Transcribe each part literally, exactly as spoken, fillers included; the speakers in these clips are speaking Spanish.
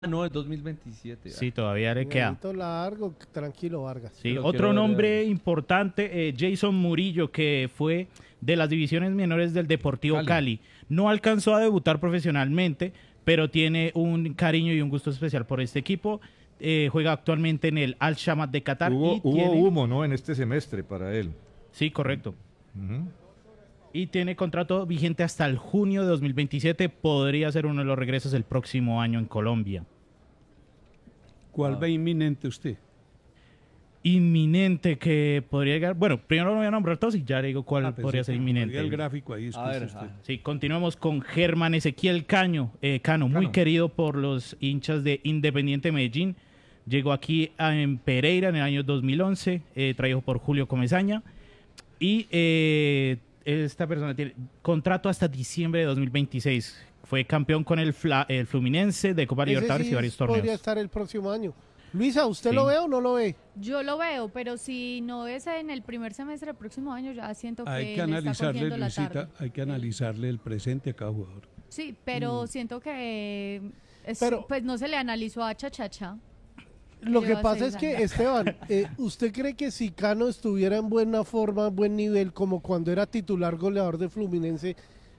No, es dos mil veintisiete. Sí, todavía le queda. Añadito largo, tranquilo, Vargas. Sí, Pero otro quiero nombre ver- importante, eh, Jason Murillo, que fue de las divisiones menores del Deportivo Cali. Cali. No alcanzó a debutar profesionalmente, pero tiene un cariño y un gusto especial por este equipo. Eh, juega actualmente en el Al Shamat de Qatar. Hubo, y hubo tiene... humo, ¿no? En este semestre para él. Sí, correcto. Ujú. Y tiene contrato vigente hasta el junio de dos mil veintisiete. Podría ser uno de los regresos el próximo año en Colombia. ¿Cuál ve inminente usted? Inminente que podría llegar. Bueno, primero lo voy a nombrar todos y ya le digo cuál Ah, pensé podría ser que inminente. ponía el gráfico ahí, A escuche ver, usted. ah, Sí, continuamos con Germán Ezequiel Caño, eh, Cano, muy Cano. querido por los hinchas de Independiente Medellín. Llegó aquí a- en Pereira en el año dos mil once, eh, traído por Julio Comesaña. Y eh, esta persona tiene contrato hasta diciembre de dos mil veintiséis. Fue campeón con el, Fla- el Fluminense de Copa Ese Libertadores sí y varios podría torneos. estar el próximo año. Luisa, ¿usted Sí. lo ve o no lo ve? Yo lo veo, pero si no es en el primer semestre del próximo año, ya siento que Hay que le está analizarle, cogiendo la Luisita, tarde. hay que analizarle el presente a cada jugador. Sí, pero siento que es- Pero- pues no se le analizó a Chachacha. Lo que Lleva pasa seis es que, años. Esteban, eh, ¿usted cree que si Cano estuviera en buena forma, en buen nivel, como cuando era titular goleador de Fluminense,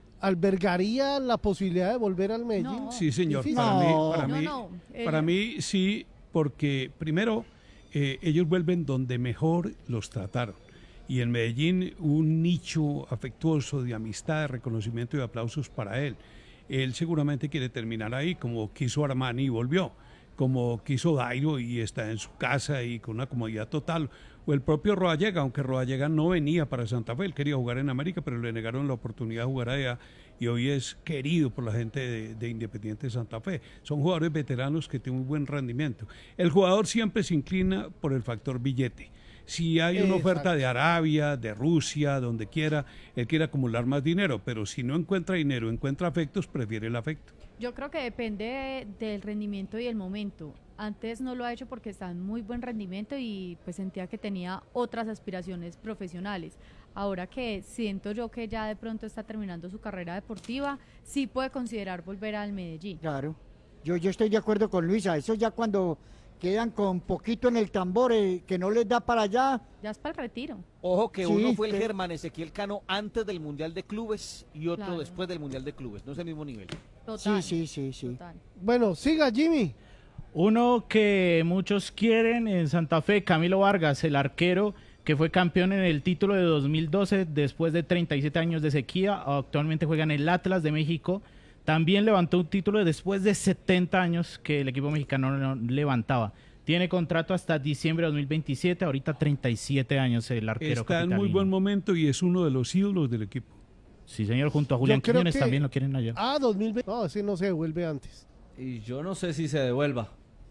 albergaría la posibilidad de volver al Medellín? No. Sí, señor. Difícil. Para mí, No. para No, mí, no, eh, para mí sí, porque primero eh, ellos vuelven donde mejor los trataron. Y en Medellín un nicho afectuoso de amistad, de reconocimiento y de aplausos para él. Él seguramente quiere terminar ahí, como quiso Armani y volvió, como quiso Dairo y está en su casa y con una comodidad total. O el propio Rodallega, aunque Rodallega no venía para Santa Fe, él quería jugar en América, pero le negaron la oportunidad de jugar allá y hoy es querido por la gente de, de Independiente Santa Fe. Son jugadores veteranos que tienen un buen rendimiento. El jugador siempre se inclina por el factor billete. Si hay una Exacto. oferta de Arabia, de Rusia, donde quiera, él quiere acumular más dinero, pero si no encuentra dinero, encuentra afectos, prefiere el afecto. Yo creo que depende de- del rendimiento y el momento. Antes no lo ha hecho porque está en muy buen rendimiento y pues sentía que tenía otras aspiraciones profesionales. Ahora que siento yo que ya de pronto está terminando su carrera deportiva, sí puede considerar volver al Medellín. Claro, yo, yo estoy de acuerdo con Luisa, eso ya cuando quedan con poquito en el tambor, eh, que no les da para allá, Ya es para el retiro. Ojo que Sí, uno fue el pero- Germán Ezequiel Cano antes del Mundial de Clubes y otro Claro. después del Mundial de Clubes. No es el mismo nivel. Total. sí, sí, sí, sí. Total. Bueno, siga, Jimmy. Uno que muchos quieren en Santa Fe, Camilo Vargas, el arquero que fue campeón en el título de dos mil doce después de treinta y siete años de sequía. Actualmente juega en el Atlas de México. También levantó un título después de setenta años que el equipo mexicano no levantaba. Tiene contrato hasta diciembre de dos mil veintisiete, ahorita treinta y siete años el arquero Está en muy capitalino. buen momento y es uno de los ídolos del equipo. Sí, señor, junto a Julián Yo creo Quiñones que- también lo quieren allá. Ah, dos mil veinte. No, ese no se devuelve antes. Y yo no sé si se devuelva.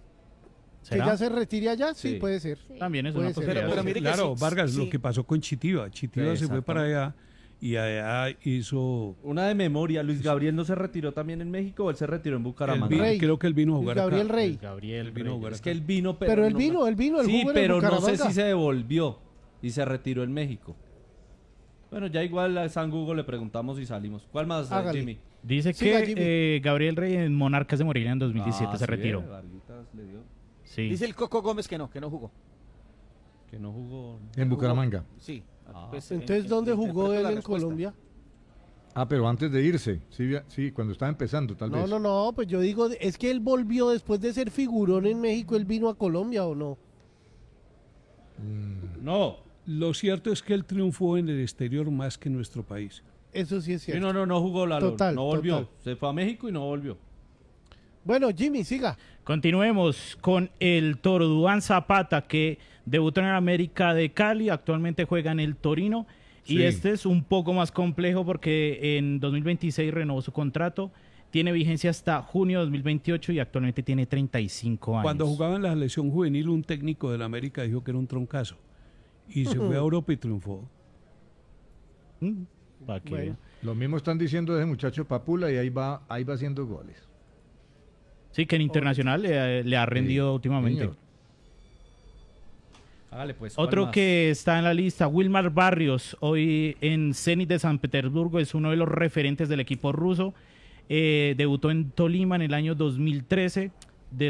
¿Será? ¿Que ya se retire allá? Sí, Sí. puede ser. Sí. También es Puede una ser. posibilidad. Pero- pero mire que Claro, sí, Vargas, sí. lo que pasó con Chitiva. Chitiva se fue para allá y allá hizo... Una de memoria, Luis Gabriel no se retiró también en México o él se retiró en él Bucaramanga. vino- Rey. creo que él vino a jugar Gabriel acá. Rey. Gabriel Él vino a Rey. jugar Es acá. que él vino, pero, Pero él no- vino, él vino, él Sí, jugó en el pero no sé Bucaramanga. si se devolvió y se retiró en México. Bueno, ya igual a San Google le preguntamos y salimos. ¿Cuál más, eh, Hágale. Jimmy? Dice Siga, que Jimmy. eh, Gabriel Rey en Monarcas de Morelia en dos mil diecisiete Ah, se sí, retiró. eh, Varguitas le dio. Sí. Dice el Coco Gómez que no, que no jugó. Que no jugó. En Bucaramanga. Sí. Ah. pues, Entonces, en- ¿dónde en- jugó interpreto él la en respuesta. Colombia? Ah, pero antes de irse. Sí, vi- sí, cuando estaba empezando, tal No, vez. no, no, pues yo digo, es que él volvió después de ser figurón en México, él vino a Colombia o no. No. Lo cierto es que él triunfó en el exterior más que en nuestro país. Eso sí es Sí, cierto. no, no, no jugó Lalo. Total, no volvió. total. Se fue a México y no volvió. Bueno, Jimmy, siga. Continuemos con el Toro Duan Zapata, que debutó en el América de Cali, actualmente juega en el Torino. Y Sí. este es un poco más complejo porque en dos mil veintiséis renovó su contrato, tiene vigencia hasta junio de dos mil veintiocho y actualmente tiene treinta y cinco años. Cuando jugaba en la selección juvenil, un técnico del América dijo que era un troncazo. Y se fue a Europa y triunfó. Mm, pa' que Bueno. vea. Lo mismo están diciendo de ese muchacho Papula y ahí va, ahí va haciendo goles. Sí, que en Internacional le, le ha rendido Sí, últimamente. señor. Hágale pues. ¿cuál Otro más? que está en la lista, Wilmar Barrios, hoy en Zenit de San Petersburgo, es uno de los referentes del equipo ruso. Eh, debutó en Tolima en el año dos mil trece.